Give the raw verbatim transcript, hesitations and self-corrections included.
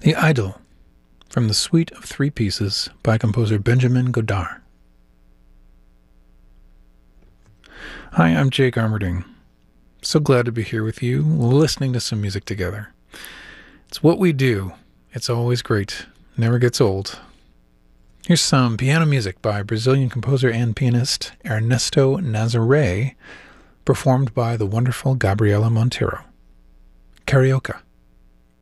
The Idyll, from the Suite of Three Pieces by composer Benjamin Godard. Hi, I'm Jake Armerding. So glad to be here with you, listening to some music together. It's what we do. It's always great. Never gets old. Here's some piano music by Brazilian composer and pianist Ernesto Nazaré, performed by the wonderful Gabriela Monteiro. Carioca.